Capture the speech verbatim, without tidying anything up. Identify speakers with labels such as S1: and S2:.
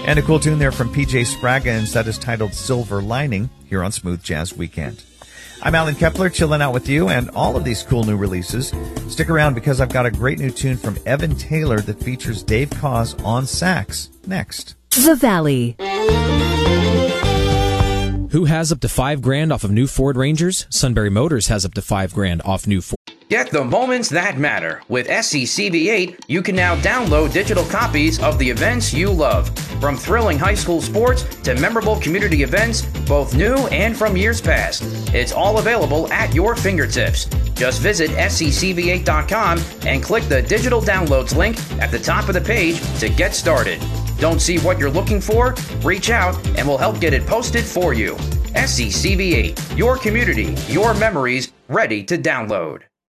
S1: And a cool tune there from P J Spraggins that is titled Silver Lining here on Smooth Jazz Weekend. I'm Alan Kepler, chilling out with you and all of these cool new releases. Stick around because I've got a great new tune from Evan Taylor that features Dave Koz on sax next.
S2: The Valley.
S3: Who has up to five grand off of new Ford Rangers? Sunbury Motors has up to five grand off new Ford.
S4: Get the moments that matter. With S C C V eight, you can now download digital copies of the events you love. From thrilling high school sports to memorable community events, both new and from years past. It's all available at your fingertips. Just visit S C C V eight dot com and click the digital downloads link at the top of the page to get started. Don't see what you're looking for? Reach out and we'll help get it posted for you. S C C V eight, your community, your memories, ready to download.